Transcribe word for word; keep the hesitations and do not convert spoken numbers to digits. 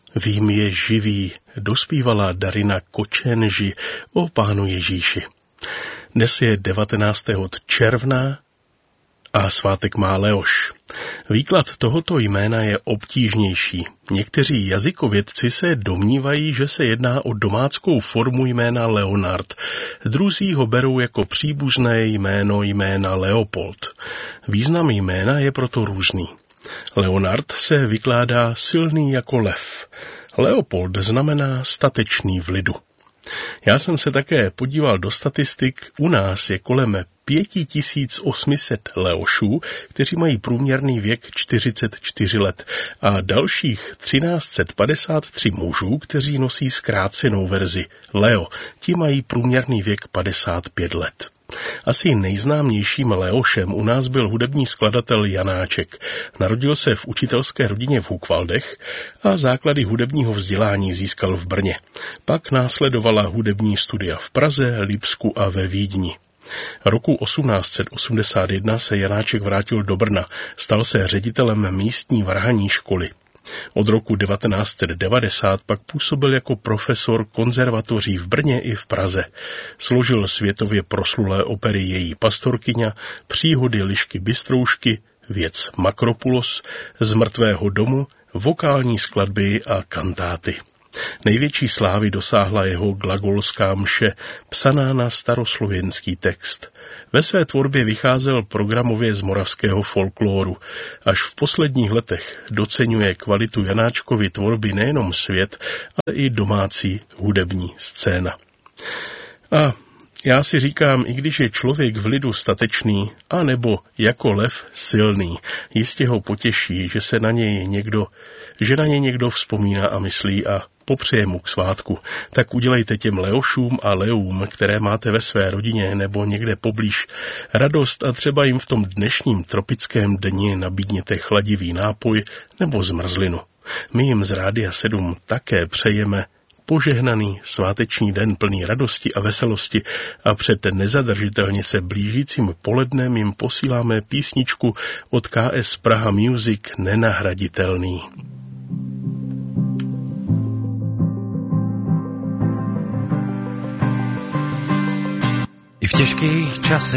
Vím je živý, dospívala Darina Kočenži o Pánu Ježíši. Dnes je devatenáctého června a svátek má Leoš. Výklad tohoto jména je obtížnější. Někteří jazykovědci se domnívají, že se jedná o domáckou formu jména Leonard. Druzí ho berou jako příbuzné jméno jména Leopold. Význam jména je proto různý. Leonard se vykládá silný jako lev. Leopold znamená statečný v lidu. Já jsem se také podíval do statistik. U nás je kolem pět tisíc osm set Leošů, kteří mají průměrný věk čtyřicet čtyři let a dalších tisíc tři sta padesát tři mužů, kteří nosí zkrácenou verzi Leo. Ti mají průměrný věk padesát pět let. Asi nejznámějším Leošem u nás byl hudební skladatel Janáček. Narodil se v učitelské rodině v Hukvaldech a základy hudebního vzdělání získal v Brně. Pak následovala hudební studia v Praze, Lipsku a ve Vídni. Roku osmnáct set osmdesát jedna se Janáček vrátil do Brna, stal se ředitelem místní varhanní školy. Od roku devatenáct set devadesát pak působil jako profesor konzervatoří v Brně i v Praze. Složil světově proslulé opery Její pastorkyňa, Příhody Lišky Bystroušky, Věc Makropulos, Z mrtvého domu, vokální skladby a kantáty. Největší slávy dosáhla jeho glagolská mše, psaná na staroslovenský text. Ve své tvorbě vycházel programově z moravského folklóru. Až v posledních letech doceňuje kvalitu Janáčkovy tvorby nejenom svět, ale i domácí hudební scéna. A já si říkám, i když je člověk v lidu statečný, anebo jako lev silný, jistě ho potěší, že se na něj někdo, že na něj někdo vzpomíná a myslí a popřeje mu k svátku. Tak udělejte těm Leošům a Leům, které máte ve své rodině nebo někde poblíž, radost a třeba jim v tom dnešním tropickém dni nabídněte chladivý nápoj nebo zmrzlinu. My jim z Rádia sedm také přejeme požehnaný sváteční den plný radosti a veselosti a před nezadržitelně se blížícím polednem jim posíláme písničku od K S Praha Music Nenahraditelný. I v těžkých časech